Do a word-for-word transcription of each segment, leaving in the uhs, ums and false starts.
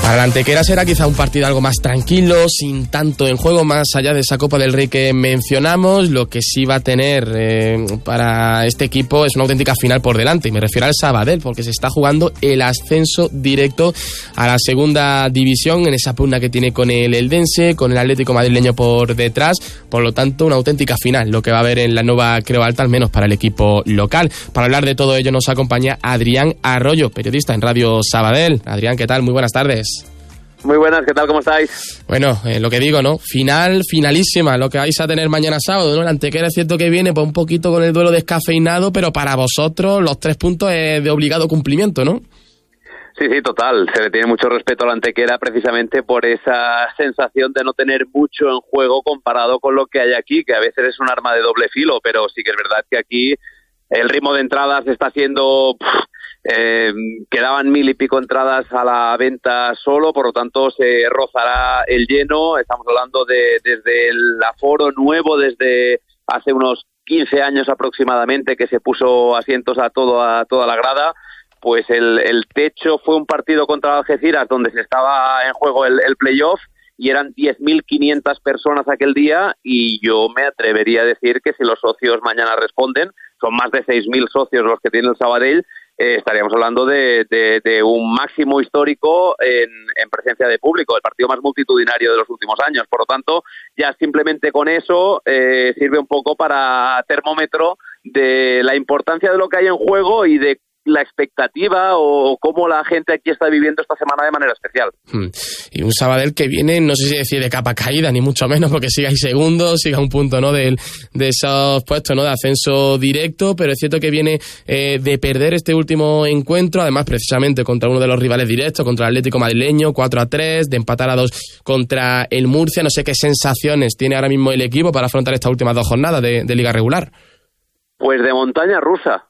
Para la Antequera será quizá un partido algo más tranquilo, sin tanto en juego, más allá de esa Copa del Rey que mencionamos. Lo que sí va a tener eh, para este equipo es una auténtica final por delante, y me refiero al Sabadell, porque se está jugando el ascenso directo a la segunda división en esa pugna que tiene con el Eldense, con el Atlético madrileño por detrás. Por lo tanto, una auténtica final lo que va a haber en la nueva Creu Alta, al menos para el equipo local. Para hablar de todo ello nos acompaña Adrián Arroyo, periodista en Radio Sabadell. Adrián, ¿qué tal? Muy buenas tardes. Muy buenas, ¿qué tal? ¿Cómo estáis? Bueno, eh, lo que digo, ¿no? Final, finalísima, lo que vais a tener mañana sábado, ¿no? La Antequera es cierto que viene pues un poquito con el duelo descafeinado, pero para vosotros los tres puntos es de obligado cumplimiento, ¿no? Sí, sí, total. Se le tiene mucho respeto a la Antequera precisamente por esa sensación de no tener mucho en juego comparado con lo que hay aquí, que a veces es un arma de doble filo, pero sí que es verdad que aquí el ritmo de entradas está siendo... Pff, Eh, quedaban mil y pico entradas a la venta solo, por lo tanto se rozará el lleno. Estamos hablando de desde el aforo nuevo, desde hace unos quince años aproximadamente, que se puso asientos a todo a toda la grada. Pues el, el techo fue un partido contra Algeciras donde se estaba en juego el, el playoff, y eran diez mil quinientas personas aquel día, y yo me atrevería a decir que si los socios mañana responden, son más de seis mil socios los que tiene el Sabadell. Eh, estaríamos hablando de, de, de un máximo histórico en, en presencia de público, el partido más multitudinario de los últimos años. Por lo tanto, ya simplemente con eso eh, sirve un poco para termómetro de la importancia de lo que hay en juego y de la expectativa o cómo la gente aquí está viviendo esta semana de manera especial. Hmm. Y un Sabadell que viene, no sé si decir de capa caída, ni mucho menos, porque siga ahí segundo, siga un punto, ¿no?, de, de esos puestos, ¿no?, de ascenso directo, pero es cierto que viene eh, de perder este último encuentro, además precisamente contra uno de los rivales directos, contra el Atlético madrileño, cuatro a tres, de empatar a dos contra el Murcia. No sé qué sensaciones tiene ahora mismo el equipo para afrontar estas últimas dos jornadas de, de Liga Regular. Pues de montaña rusa.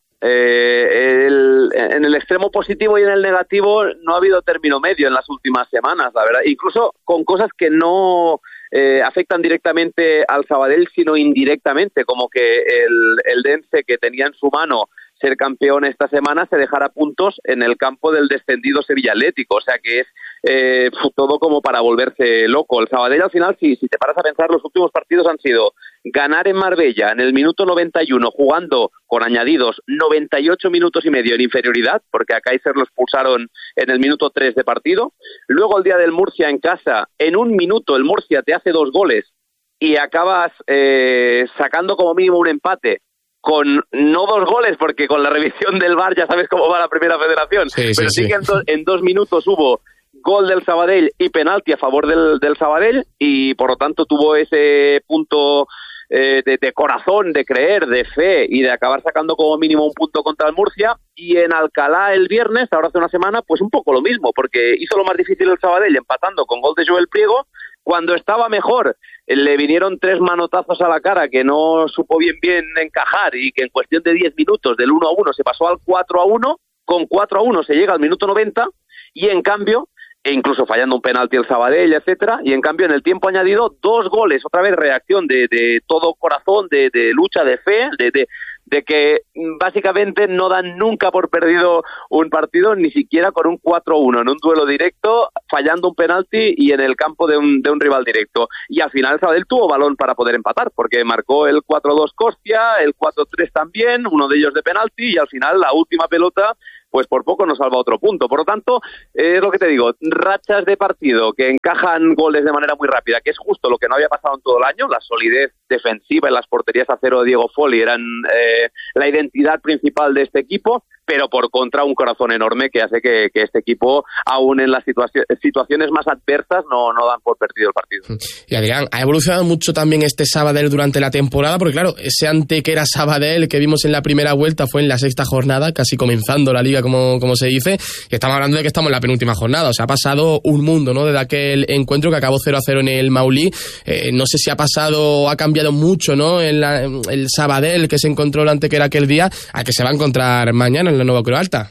Eh, el, en el extremo positivo y en el negativo no ha habido término medio en las últimas semanas, la verdad, incluso con cosas que no eh, afectan directamente al Sabadell, sino indirectamente, como que el, el Dense, que tenía en su mano ser campeón esta semana, se dejara puntos en el campo del descendido Sevilla Atlético, o sea que es eh, todo como para volverse loco. El Sabadell al final, si, si te paras a pensar, los últimos partidos han sido ganar en Marbella en el minuto noventa y uno, jugando con añadidos noventa y ocho minutos y medio en inferioridad, porque a Kaiser lo expulsaron en el minuto tres de partido. Luego el día del Murcia en casa, en un minuto el Murcia te hace dos goles y acabas eh, sacando como mínimo un empate, con no dos goles, porque con la revisión del V A R ya sabes cómo va la Primera Federación, sí, pero sí, sí que en, do, en dos minutos hubo gol del Sabadell y penalti a favor del, del Sabadell, y por lo tanto tuvo ese punto eh, de, de corazón, de creer, de fe y de acabar sacando como mínimo un punto contra el Murcia. Y en Alcalá el viernes, ahora hace una semana, pues un poco lo mismo, porque hizo lo más difícil el Sabadell empatando con gol de Joel Priego. Cuando estaba mejor, le vinieron tres manotazos a la cara que no supo bien bien encajar, y que en cuestión de diez minutos, del uno a uno, se pasó al cuatro a uno, con cuatro a uno se llega al minuto noventa, y en cambio, e incluso fallando un penalti el Sabadell, etcétera, y en cambio en el tiempo añadido, dos goles, otra vez reacción de, de todo corazón, de, de lucha, de fe, de... de de que básicamente no dan nunca por perdido un partido, ni siquiera con un cuatro a uno en un duelo directo, fallando un penalti y en el campo de un, de un rival directo. Y al final Sabadell tuvo balón para poder empatar, porque marcó el cuatro a dos Costia, el cuatro a tres también, uno de ellos de penalti, y al final la última pelota pues por poco nos salva otro punto. Por lo tanto, eh, es lo que te digo, rachas de partido que encajan goles de manera muy rápida, que es justo lo que no había pasado en todo el año. La solidez defensiva en las porterías a cero de Diego Folli eran eh, la identidad principal de este equipo, pero por contra un corazón enorme que hace que, que este equipo, aún en las situa- situaciones más adversas, no, no dan por perdido el partido. Y Adrián, ha evolucionado mucho también este Sabadell durante la temporada, porque claro, ese Antequera Sabadell que vimos en la primera vuelta fue en la sexta jornada, casi comenzando la liga, como, como se dice, que estamos hablando de que estamos en la penúltima jornada, o sea, ha pasado un mundo, ¿no?, desde aquel encuentro que acabó cero a cero en el Maulí. Eh, no sé si ha pasado, ha cambiado mucho, ¿no?, en la, el Sabadell que se encontró el Antequera aquel día, a que se va a encontrar mañana en la nueva Creu Alta.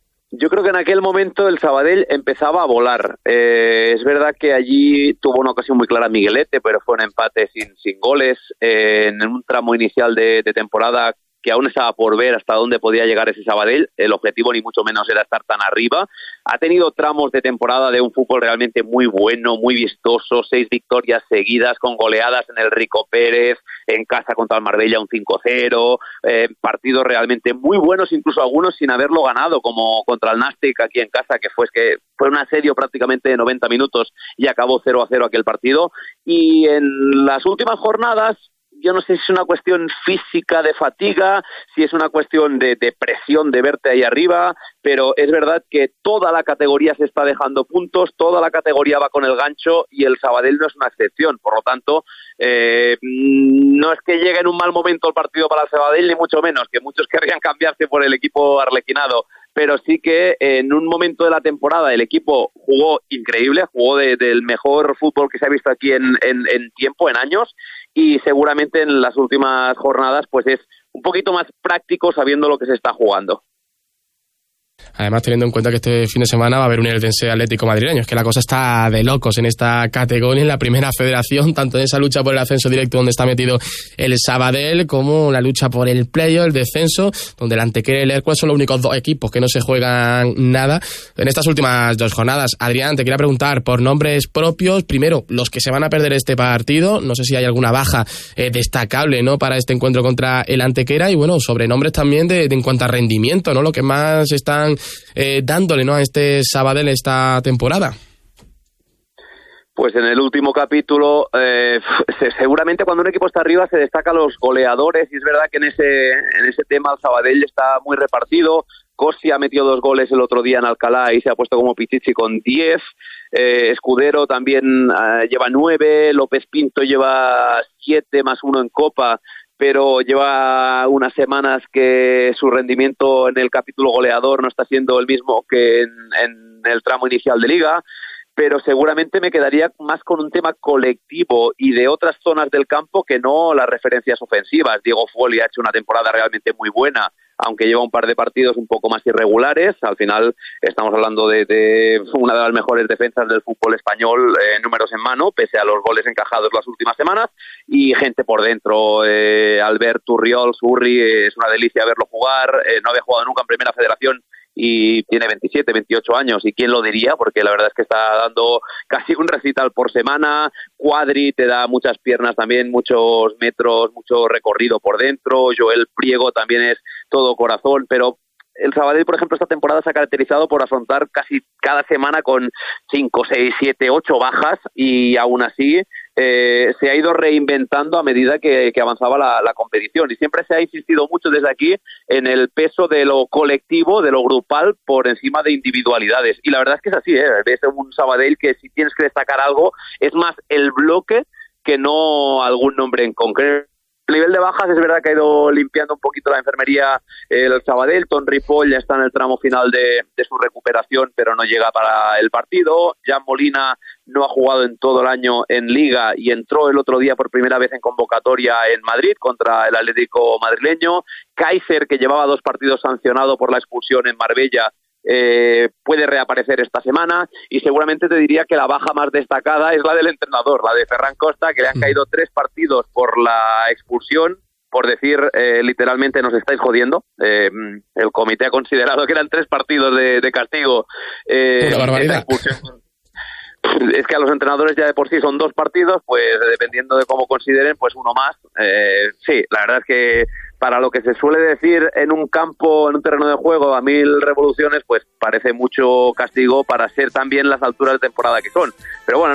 Yo creo que en aquel momento el Sabadell empezaba a volar. Eh, es verdad que allí tuvo una ocasión muy clara Miguelete, pero fue un empate sin, sin goles. Eh, en un tramo inicial de, de temporada que aún estaba por ver hasta dónde podía llegar ese Sabadell. El objetivo ni mucho menos era estar tan arriba. Ha tenido tramos de temporada de un fútbol realmente muy bueno, muy vistoso, seis victorias seguidas con goleadas en el Rico Pérez, en casa contra el Marbella un cinco cero, eh, partidos realmente muy buenos, incluso algunos sin haberlo ganado, como contra el Nastic aquí en casa, que fue, que fue un asedio prácticamente de noventa minutos y acabó cero a cero aquel partido. Y en las últimas jornadas, yo no sé si es una cuestión física de fatiga, si es una cuestión de, de presión de verte ahí arriba, pero es verdad que toda la categoría se está dejando puntos, toda la categoría va con el gancho y el Sabadell no es una excepción. Por lo tanto, eh, no es que llegue en un mal momento el partido para el Sabadell, ni mucho menos, que muchos querrían cambiarse por el equipo arlequinado, pero sí que en un momento de la temporada el equipo jugó increíble, jugó de, del mejor fútbol que se ha visto aquí en, en, en tiempo, en años, y seguramente en las últimas jornadas pues es un poquito más práctico sabiendo lo que se está jugando. Además, teniendo en cuenta que este fin de semana va a haber un Eldense Atlético madrileño, es que la cosa está de locos en esta categoría, en la primera federación, tanto en esa lucha por el ascenso directo donde está metido el Sabadell, como la lucha por el playoff, el descenso, donde el Antequera y el Hércules son los únicos dos equipos que no se juegan nada en estas últimas dos jornadas. Adrián, te quería preguntar por nombres propios, primero, los que se van a perder este partido, no sé si hay alguna baja eh, destacable, ¿no?, para este encuentro contra el Antequera, y bueno, sobre nombres también de, de en cuanto a rendimiento, ¿no?, lo que más están Eh, dándole, ¿no?, a este Sabadell esta temporada. Pues en el último capítulo, eh, seguramente cuando un equipo está arriba se destacan los goleadores, y es verdad que en ese en ese tema el Sabadell está muy repartido. Cosi ha metido dos goles el otro día en Alcalá y se ha puesto como Pichichi con diez. Eh, Escudero también eh, lleva nueve. López Pinto lleva siete más uno en Copa, pero lleva unas semanas que su rendimiento en el capítulo goleador no está siendo el mismo que en, en el tramo inicial de Liga. Pero seguramente me quedaría más con un tema colectivo y de otras zonas del campo que no las referencias ofensivas. Diego Folli ha hecho una temporada realmente muy buena, aunque lleva un par de partidos un poco más irregulares. Al final estamos hablando de, de una de las mejores defensas del fútbol español, eh, números en mano, pese a los goles encajados las últimas semanas, y gente por dentro. eh, Albert Turriol, Surri, eh, es una delicia verlo jugar, eh, no había jugado nunca en Primera Federación y tiene veintisiete, veintiocho años, y quién lo diría, porque la verdad es que está dando casi un recital por semana. Cuadri te da muchas piernas también, muchos metros, mucho recorrido por dentro. Joel Priego también es todo corazón, pero el Sabadell, por ejemplo, esta temporada se ha caracterizado por afrontar casi cada semana con cinco, seis, siete, ocho bajas, y aún así eh, se ha ido reinventando a medida que, que avanzaba la, la competición, y siempre se ha insistido mucho desde aquí en el peso de lo colectivo, de lo grupal, por encima de individualidades. Y la verdad es que es así, ¿eh? Es un Sabadell que, si tienes que destacar algo, es más el bloque que no algún nombre en concreto. A nivel de bajas es verdad que ha ido limpiando un poquito la enfermería el Sabadell. Ton Ripoll ya está en el tramo final de, de su recuperación, pero no llega para el partido. Jan Molina no ha jugado en todo el año en Liga y entró el otro día por primera vez en convocatoria en Madrid contra el Atlético madrileño. Kaiser, que llevaba dos partidos sancionado por la expulsión en Marbella, Eh, puede reaparecer esta semana, y seguramente te diría que la baja más destacada es la del entrenador, la de Ferran Costa, que le han caído tres partidos por la expulsión, por decir eh, literalmente nos estáis jodiendo. Eh, el comité ha considerado que eran tres partidos de, de castigo. Eh, Una barbaridad. Es que a los entrenadores ya de por sí son dos partidos, pues dependiendo de cómo consideren, pues uno más. Eh, sí, la verdad es que para lo que se suele decir en un campo, en un terreno de juego a mil revoluciones, pues parece mucho castigo para ser también las alturas de temporada que son. Pero bueno,